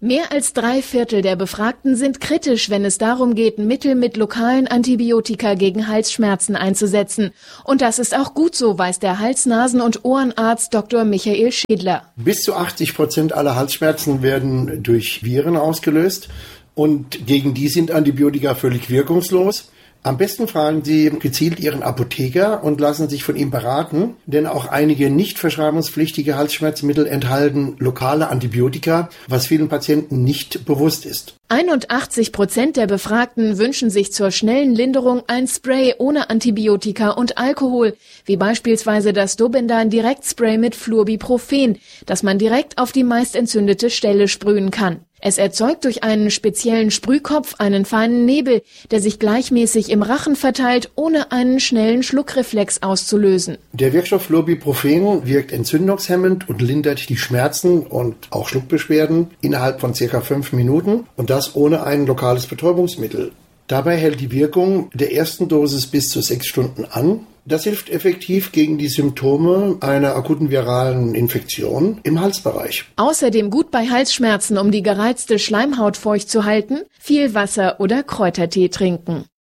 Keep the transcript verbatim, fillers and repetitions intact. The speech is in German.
Mehr als drei Viertel der Befragten sind kritisch, wenn es darum geht, Mittel mit lokalen Antibiotika gegen Halsschmerzen einzusetzen. Und das ist auch gut so, weiß der Hals-, Nasen- und Ohrenarzt Doktor Michael Schädler. Bis zu achtzig Prozent aller Halsschmerzen werden durch Viren ausgelöst und gegen die sind Antibiotika völlig wirkungslos. Am besten fragen Sie gezielt Ihren Apotheker und lassen sich von ihm beraten, denn auch einige nicht verschreibungspflichtige Halsschmerzmittel enthalten lokale Antibiotika, was vielen Patienten nicht bewusst ist. einundachtzig Prozent der Befragten wünschen sich zur schnellen Linderung ein Spray ohne Antibiotika und Alkohol, wie beispielsweise das Dobendan Direktspray mit Fluorbiprofen, das man direkt auf die meist entzündete Stelle sprühen kann. Es erzeugt durch einen speziellen Sprühkopf einen feinen Nebel, der sich gleichmäßig im Rachen verteilt, ohne einen schnellen Schluckreflex auszulösen. Der Wirkstoff Fluorbiprofen wirkt entzündungshemmend und lindert die Schmerzen und auch Schluckbeschwerden innerhalb von circa fünf Minuten und das ohne ein lokales Betäubungsmittel. Dabei hält die Wirkung der ersten Dosis bis zu sechs Stunden an. Das hilft effektiv gegen die Symptome einer akuten viralen Infektion im Halsbereich. Außerdem gut bei Halsschmerzen, um die gereizte Schleimhaut feucht zu halten, viel Wasser oder Kräutertee trinken.